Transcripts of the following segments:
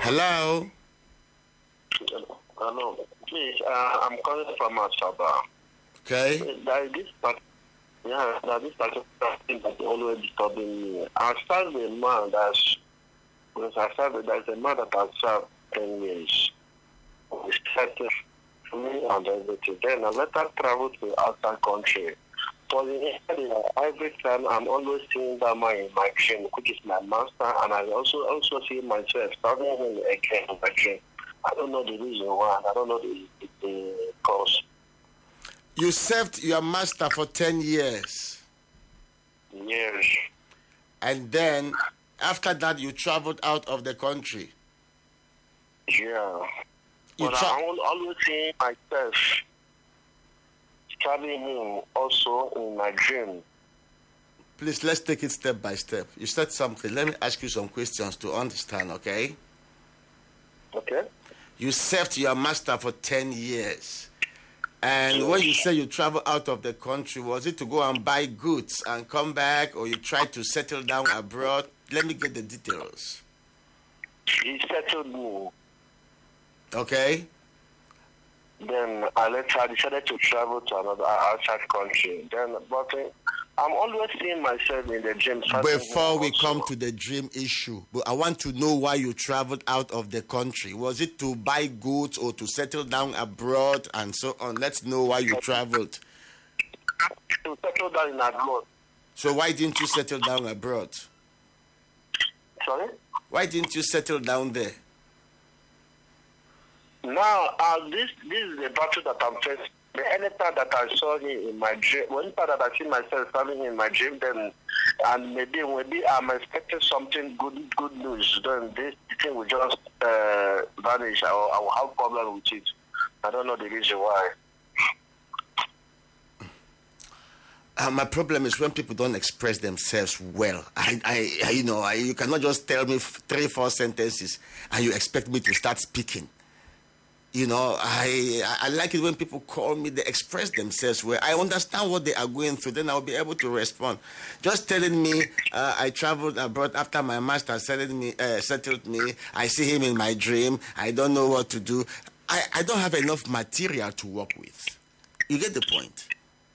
Hello? Hello. Please, I'm calling from Asaba. Okay. There is this particular thing that's always disturbing me. I served a man there's a man that has served 10 years. He started to me and everything. Then I later traveled to outside country. For every time I'm always seeing that man in my dream, which is my master, and I also see myself serving him again in my dream. I don't know the reason why. I don't know the cause. You served your master for 10 years. Yes. And then, after that, you traveled out of the country. Yeah. But I'm always seeing myself serving him also in my dream. Please, let's take it step by step. You said something. Let me ask you some questions to understand, okay? Okay. You served your master for 10 years. And when you say you travel out of the country, was it to go and buy goods and come back, or you tried to settle down abroad? Let me get the details. He settled me. Okay? Then I decided to travel to another outside country. But I'm always seeing myself in the dream. Before we come to the dream issue, but I want to know why you traveled out of the country. Was it to buy goods or to settle down abroad and so on? Let's know why you traveled. To settle down in abroad. So why didn't you settle down abroad? Sorry? Why didn't you settle down there? Now, this is the battle that I'm facing. Anytime that I saw him in my dream, anytime that I see myself having in my dream, then and maybe I'm expecting something good news, then this thing will just vanish. I will have problem with it. I don't know the reason why. My problem is when people don't express themselves well. You cannot just tell me 3-4 sentences and you expect me to start speaking. You know, I like it when people call me, they express themselves well. I understand what they are going through, then I'll be able to respond. Just telling me I traveled abroad after my master settled me, I see him in my dream, I don't know what to do. I don't have enough material to work with. You get the point?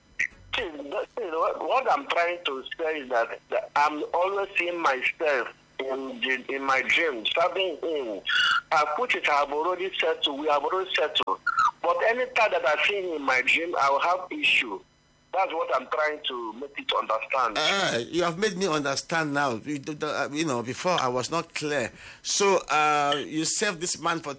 What I'm trying to say is that I'm always seeing myself in my dream, serving him, which we have already settled. But anytime that I see him in my dream, I will have issue. That's what I'm trying to make it understand. You have made me understand now. Before I was not clear. So you served this man for